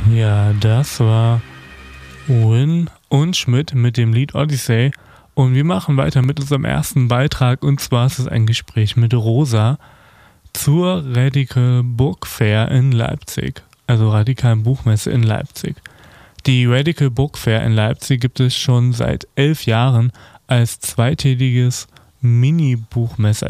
Ja, das war Win und Schmidt mit dem Lied Odyssey. Und wir machen weiter mit unserem ersten Beitrag. Und zwar ist es ein Gespräch mit Rosa zur Radical Book Fair in Leipzig. Also radikalen Buchmesse in Leipzig. Die Radical Book Fair in Leipzig gibt es schon seit 11 Jahren als zweitägige Mini-Buchmesse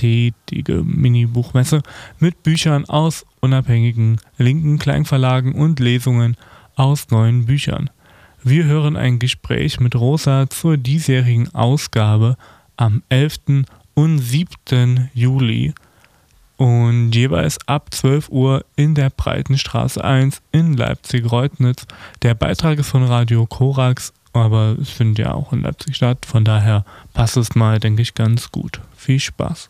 mit Büchern aus unabhängigen linken Kleinverlagen und Lesungen aus neuen Büchern. Wir hören ein Gespräch mit Rosa zur diesjährigen Ausgabe am 11. und 7. Juli und jeweils ab 12 Uhr in der Breitenstraße 1 in Leipzig-Reutnitz. Der Beitrag ist von Radio Korax, aber es findet ja auch in Leipzig statt, von daher passt es mal, denke ich, ganz gut. Viel Spaß.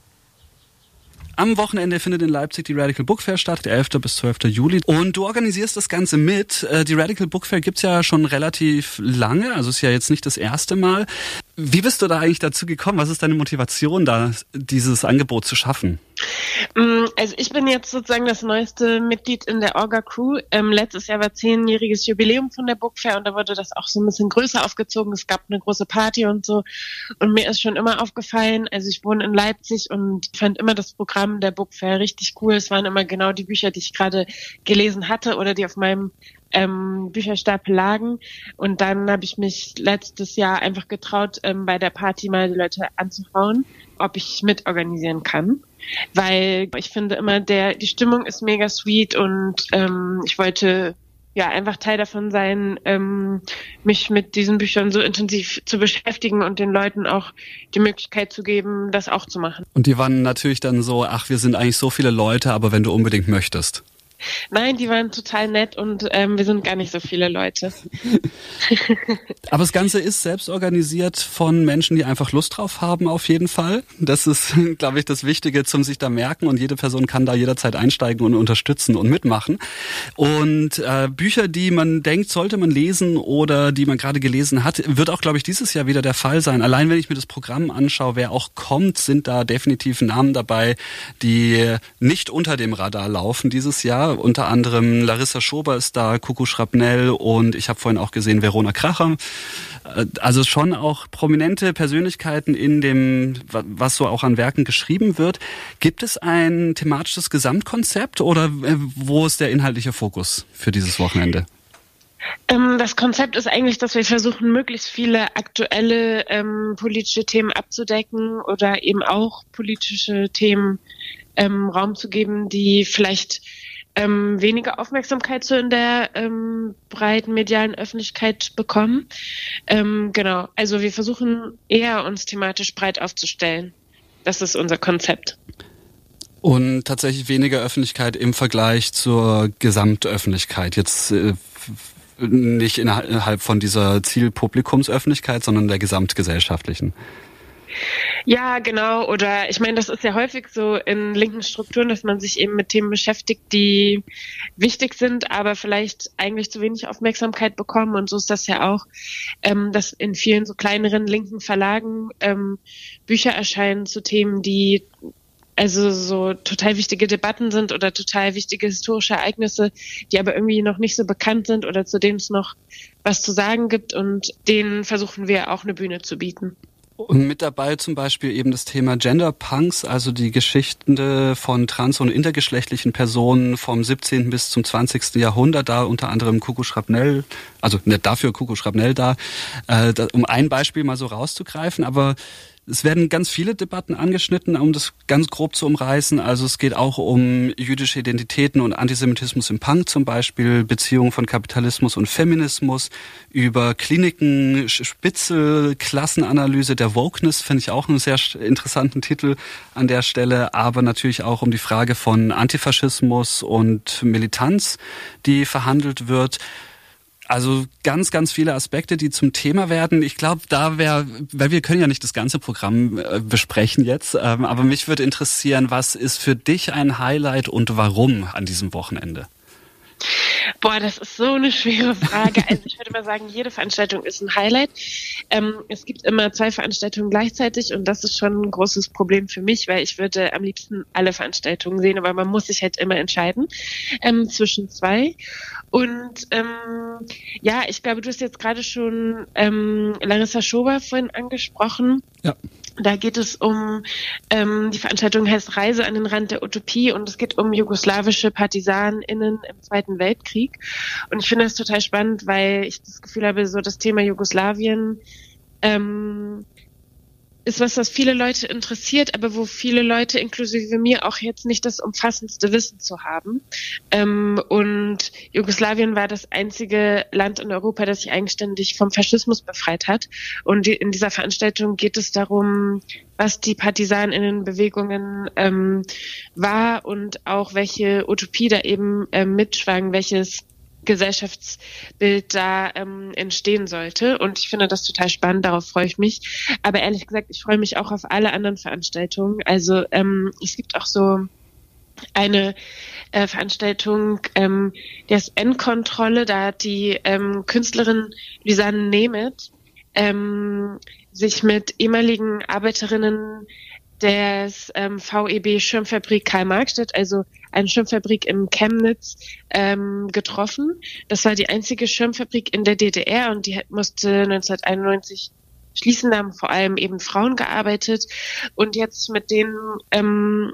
Am Wochenende findet in Leipzig die Radical Book Fair statt, der 11. bis 12. Juli. Und du organisierst das Ganze mit. Die Radical Book Fair gibt's ja schon relativ lange, also ist ja jetzt nicht das erste Mal. Wie bist du da eigentlich dazu gekommen? Was ist deine Motivation, da dieses Angebot zu schaffen? Also ich bin jetzt sozusagen das neueste Mitglied in der Orga-Crew. Letztes Jahr war 10-jähriges Jubiläum von der Book Fair und da wurde das auch so ein bisschen größer aufgezogen. Es gab eine große Party und so. Und mir ist schon immer aufgefallen, also ich wohne in Leipzig und fand immer das Programm der Book Fair richtig cool. Es waren immer genau die Bücher, die ich gerade gelesen hatte oder die auf meinem Bücherstapel lagen. Und dann habe ich mich letztes Jahr einfach getraut, bei der Party mal die Leute anzuhauen, ob ich mitorganisieren kann. Weil ich finde immer, die Stimmung ist mega sweet und ich wollte ja einfach Teil davon sein, mich mit diesen Büchern so intensiv zu beschäftigen und den Leuten auch die Möglichkeit zu geben, das auch zu machen. Und die waren natürlich dann so, ach, wir sind eigentlich so viele Leute, aber wenn du unbedingt möchtest. Nein, die waren total nett und wir sind gar nicht so viele Leute. Aber das Ganze ist selbst organisiert von Menschen, die einfach Lust drauf haben, auf jeden Fall. Das ist, glaube ich, das Wichtige zum sich da merken und jede Person kann da jederzeit einsteigen und unterstützen und mitmachen. Und Bücher, die man denkt, sollte man lesen oder die man gerade gelesen hat, wird auch, glaube ich, dieses Jahr wieder der Fall sein. Allein wenn ich mir das Programm anschaue, wer auch kommt, sind da definitiv Namen dabei, die nicht unter dem Radar laufen dieses Jahr. Unter anderem Larissa Schober ist da, Coco Schrapnell und ich habe vorhin auch gesehen Verona Kracher. Also schon auch prominente Persönlichkeiten in dem, was so auch an Werken geschrieben wird. Gibt es ein thematisches Gesamtkonzept oder wo ist der inhaltliche Fokus für dieses Wochenende? Das Konzept ist eigentlich, dass wir versuchen, möglichst viele aktuelle politische Themen abzudecken oder eben auch politische Themen Raum zu geben, die vielleicht weniger Aufmerksamkeit so in der breiten medialen Öffentlichkeit bekommen. Genau, also wir versuchen eher uns thematisch breit aufzustellen. Das ist unser Konzept. Und tatsächlich weniger Öffentlichkeit im Vergleich zur Gesamtöffentlichkeit. Jetzt nicht innerhalb von dieser Zielpublikumsöffentlichkeit, sondern der gesamtgesellschaftlichen. Ja, genau. Oder ich meine, das ist ja häufig so in linken Strukturen, dass man sich eben mit Themen beschäftigt, die wichtig sind, aber vielleicht eigentlich zu wenig Aufmerksamkeit bekommen. Und so ist das ja auch, dass in vielen so kleineren linken Verlagen Bücher erscheinen zu Themen, die also so total wichtige Debatten sind oder total wichtige historische Ereignisse, die aber irgendwie noch nicht so bekannt sind oder zu denen es noch was zu sagen gibt. Und denen versuchen wir auch eine Bühne zu bieten. Und mit dabei zum Beispiel eben das Thema Gender Punks, also die Geschichten von trans- und intergeschlechtlichen Personen vom 17. bis zum 20. Jahrhundert, da unter anderem Coco Schrapnell, also nicht dafür Coco Schrapnell da, um ein Beispiel mal so rauszugreifen, aber es werden ganz viele Debatten angeschnitten, um das ganz grob zu umreißen. Also es geht auch um jüdische Identitäten und Antisemitismus im Punk zum Beispiel, Beziehungen von Kapitalismus und Feminismus, über Kliniken, Spitzel, Klassenanalyse der Wokeness, finde ich auch einen sehr interessanten Titel an der Stelle, aber natürlich auch um die Frage von Antifaschismus und Militanz, die verhandelt wird. Also ganz, ganz viele Aspekte, die zum Thema werden. Ich glaube, weil wir können ja nicht das ganze Programm besprechen jetzt, aber mich würde interessieren, was ist für dich ein Highlight und warum an diesem Wochenende? Boah, das ist so eine schwere Frage. Also ich würde mal sagen, jede Veranstaltung ist ein Highlight. Es gibt immer 2 Veranstaltungen gleichzeitig und das ist schon ein großes Problem für mich, weil ich würde am liebsten alle Veranstaltungen sehen, aber man muss sich halt immer entscheiden zwischen 2. Und ja, ich glaube, du hast jetzt gerade schon Larissa Schober vorhin angesprochen. Ja. Da geht es um, die Veranstaltung heißt Reise an den Rand der Utopie und es geht um jugoslawische PartisanInnen im Zweiten Weltkrieg. Und ich finde das total spannend, weil ich das Gefühl habe, so das Thema Jugoslawien ist was viele Leute interessiert, aber wo viele Leute, inklusive mir, auch jetzt nicht das umfassendste Wissen zu haben. Und Jugoslawien war das einzige Land in Europa, das sich eigenständig vom Faschismus befreit hat. Und in dieser Veranstaltung geht es darum, was die PartisanInnen-Bewegungen war und auch welche Utopie da eben mitschwang, welches Gesellschaftsbild da entstehen sollte. Und ich finde das total spannend, darauf freue ich mich. Aber ehrlich gesagt, ich freue mich auch auf alle anderen Veranstaltungen. Also es gibt auch so eine Veranstaltung, die heißt Endkontrolle. Da hat die Künstlerin Lisanne Nemeth sich mit ehemaligen Arbeiterinnen des VEB Schirmfabrik Karl-Marx-Stadt, also eine Schirmfabrik in Chemnitz, getroffen. Das war die einzige Schirmfabrik in der DDR und die musste 1991 schließen. Da haben vor allem eben Frauen gearbeitet und jetzt mit denen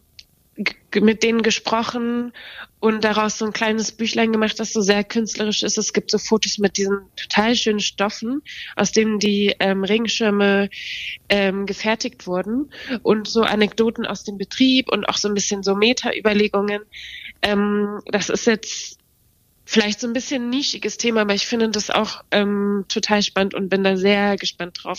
gesprochen und daraus so ein kleines Büchlein gemacht, das so sehr künstlerisch ist. Es gibt so Fotos mit diesen total schönen Stoffen, aus denen die Regenschirme gefertigt wurden und so Anekdoten aus dem Betrieb und auch so ein bisschen so Meta-Überlegungen. Das ist jetzt vielleicht so ein bisschen ein nischiges Thema, aber ich finde das auch total spannend und bin da sehr gespannt drauf,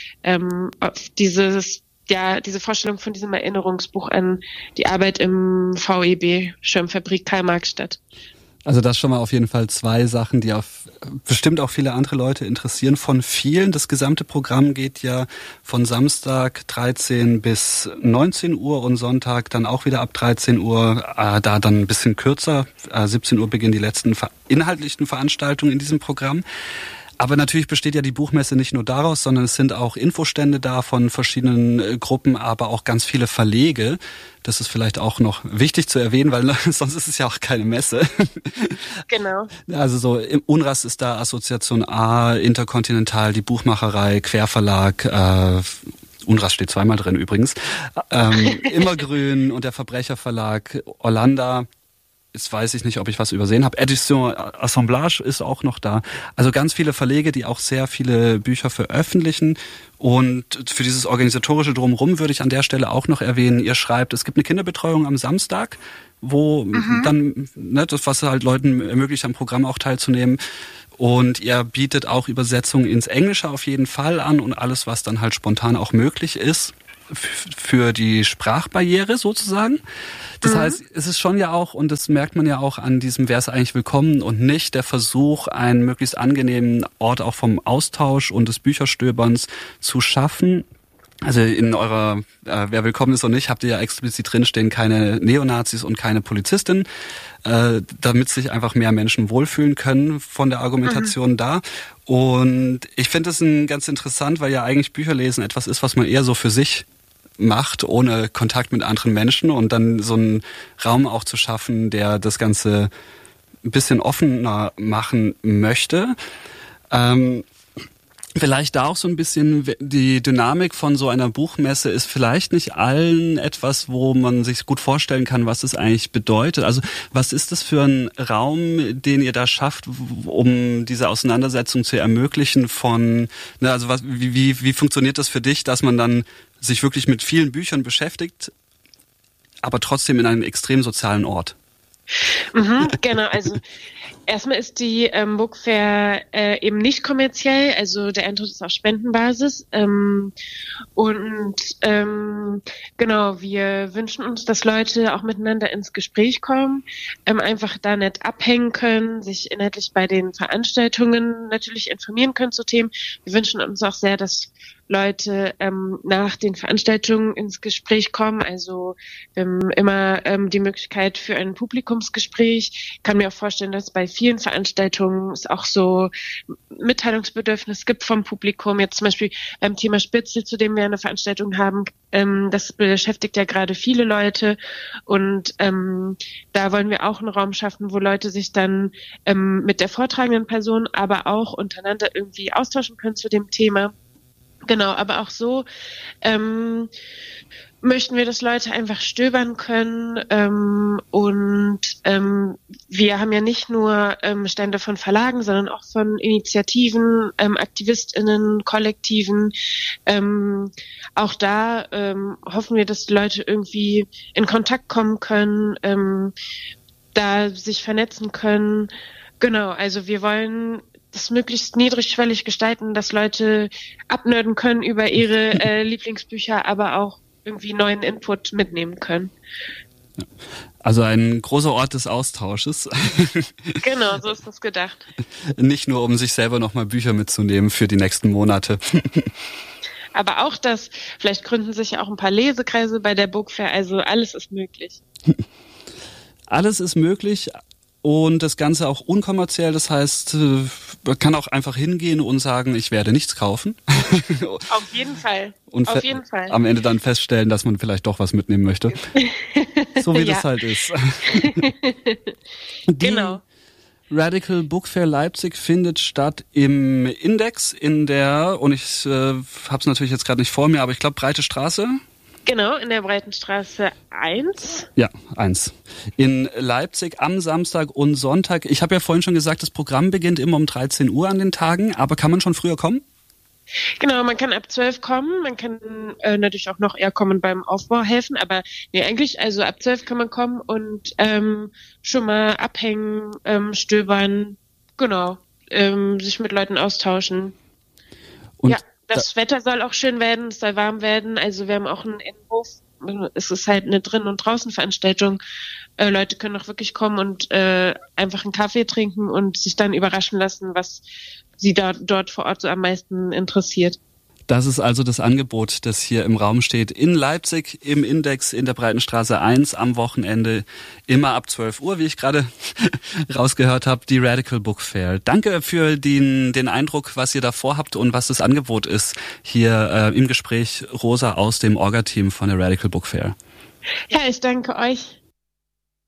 auf diese Vorstellung von diesem Erinnerungsbuch an die Arbeit im VEB Schirmfabrik Karl-Marx-Stadt. Also das schon mal auf jeden Fall 2 Sachen, die bestimmt auch viele andere Leute interessieren. Von vielen, das gesamte Programm geht ja von Samstag 13 bis 19 Uhr und Sonntag dann auch wieder ab 13 Uhr, da dann ein bisschen kürzer. 17 Uhr beginnen die letzten inhaltlichen Veranstaltungen in diesem Programm. Aber natürlich besteht ja die Buchmesse nicht nur daraus, sondern es sind auch Infostände da von verschiedenen Gruppen, aber auch ganz viele Verlege. Das ist vielleicht auch noch wichtig zu erwähnen, weil sonst ist es ja auch keine Messe. Genau. Also so im UNRAS ist da Assoziation A, Interkontinental, die Buchmacherei, Querverlag, UNRAS steht 2-mal drin übrigens, Immergrün und der Verbrecherverlag, Orlando. Jetzt weiß ich nicht, ob ich was übersehen habe. Edition Assemblage ist auch noch da. Also ganz viele Verlege, die auch sehr viele Bücher veröffentlichen. Und für dieses organisatorische Drumherum würde ich an der Stelle auch noch erwähnen, ihr schreibt, es gibt eine Kinderbetreuung am Samstag, wo dann das, was halt Leuten ermöglicht, am Programm auch teilzunehmen. Und ihr bietet auch Übersetzungen ins Englische auf jeden Fall an und alles, was dann halt spontan auch möglich ist für die Sprachbarriere sozusagen. Das heißt, es ist schon ja auch, und das merkt man ja auch an diesem Wer ist eigentlich willkommen und nicht, der Versuch, einen möglichst angenehmen Ort auch vom Austausch und des Bücherstöberns zu schaffen. Also in eurer Wer willkommen ist und nicht, habt ihr ja explizit drinstehen, keine Neonazis und keine Polizistin, damit sich einfach mehr Menschen wohlfühlen können von der Argumentation da. Und ich finde es ganz interessant, weil ja eigentlich Bücherlesen etwas ist, was man eher so für sich macht, ohne Kontakt mit anderen Menschen und dann so einen Raum auch zu schaffen, der das Ganze ein bisschen offener machen möchte. Vielleicht da auch so ein bisschen die Dynamik von so einer Buchmesse ist vielleicht nicht allen etwas, wo man sich gut vorstellen kann, was es eigentlich bedeutet. Also was ist das für ein Raum, den ihr da schafft, um diese Auseinandersetzung zu ermöglichen also wie funktioniert das für dich, dass man dann sich wirklich mit vielen Büchern beschäftigt, aber trotzdem in einem extrem sozialen Ort? Genau, also erstmal ist die Book Fair eben nicht kommerziell, also der Eintritt ist auf Spendenbasis genau, wir wünschen uns, dass Leute auch miteinander ins Gespräch kommen, einfach da nett abhängen können, sich inhaltlich bei den Veranstaltungen natürlich informieren können zu Themen. Wir wünschen uns auch sehr, dass Leute nach den Veranstaltungen ins Gespräch kommen. Also wir haben immer die Möglichkeit für ein Publikum Publikumsgespräch. Ich kann mir auch vorstellen, dass bei vielen Veranstaltungen es auch so Mitteilungsbedürfnis gibt vom Publikum. Jetzt zum Beispiel beim Thema Spitzel, zu dem wir eine Veranstaltung haben, das beschäftigt ja gerade viele Leute und da wollen wir auch einen Raum schaffen, wo Leute sich dann mit der vortragenden Person, aber auch untereinander irgendwie austauschen können zu dem Thema. Genau, aber auch so möchten wir, dass Leute einfach stöbern können und wir haben ja nicht nur Stände von Verlagen, sondern auch von Initiativen, AktivistInnen, Kollektiven. Auch da hoffen wir, dass die Leute irgendwie in Kontakt kommen können, da sich vernetzen können. Genau, also wir wollen das möglichst niedrigschwellig gestalten, dass Leute abnörden können über ihre Lieblingsbücher, aber auch irgendwie neuen Input mitnehmen können. Also ein großer Ort des Austausches. Genau, so ist das gedacht. Nicht nur, um sich selber nochmal Bücher mitzunehmen für die nächsten Monate. Aber auch das, vielleicht gründen sich ja auch ein paar Lesekreise bei der Bookfair, also alles ist möglich. Alles ist möglich. Und das Ganze auch unkommerziell, das heißt, man kann auch einfach hingehen und sagen, ich werde nichts kaufen. Auf jeden Fall. Und auf jeden Fall. Am Ende dann feststellen, dass man vielleicht doch was mitnehmen möchte. So wie das halt ist. Genau. Radical Book Fair Leipzig findet statt im Index in der, und ich habe es natürlich jetzt gerade nicht vor mir, aber ich glaube Breite Straße. Genau, in der Breitenstraße 1. Ja, 1. In Leipzig am Samstag und Sonntag. Ich habe ja vorhin schon gesagt, das Programm beginnt immer um 13 Uhr an den Tagen, aber kann man schon früher kommen? Genau, man kann ab 12 kommen, man kann natürlich auch noch eher kommen beim Aufbau helfen, aber nee, eigentlich, also ab 12 kann man kommen und schon mal abhängen, stöbern, genau, sich mit Leuten austauschen. Und ja. Das Wetter soll auch schön werden, es soll warm werden. Also wir haben auch einen Innenhof. Es ist halt eine Drin- und Draußen-Veranstaltung. Leute können auch wirklich kommen und einfach einen Kaffee trinken und sich dann überraschen lassen, was sie dort vor Ort so am meisten interessiert. Das ist also das Angebot, das hier im Raum steht. In Leipzig, im Index, in der Breitenstraße 1, am Wochenende, immer ab 12 Uhr, wie ich gerade rausgehört habe, die Radical Book Fair. Danke für den Eindruck, was ihr da vorhabt und was das Angebot ist. Hier im Gespräch Rosa aus dem Orga-Team von der Radical Book Fair. Ja, ich danke euch.